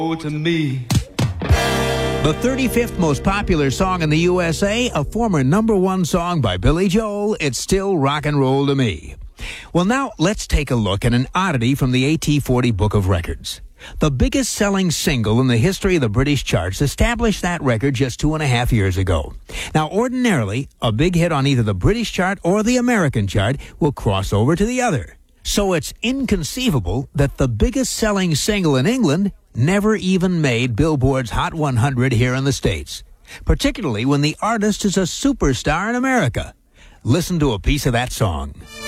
to me. The 35th most popular song in the USA, a former number one song by Billy Joel, It's Still Rock and Roll to Me. Well, now let's take a look at an oddity from the AT40 Book of Records. The biggest selling single in the history of the British charts established that record just 2.5 years ago. Now, ordinarily, a big hit on either the British chart or the American chart will cross over to the other. So it's inconceivable that the biggest selling single in England never even made Billboard's Hot 100 here in the States, particularly when the artist is a superstar in America. Listen to a piece of that song.